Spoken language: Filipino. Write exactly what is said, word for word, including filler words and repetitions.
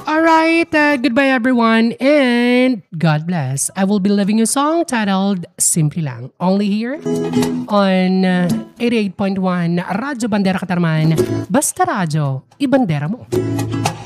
Alright, uh, goodbye everyone and God bless. I will be leaving you a song titled Simply Lang. Only here on uh, eighty-eight point one Radyo Bandera Katarman. Basta radyo, ibandera mo.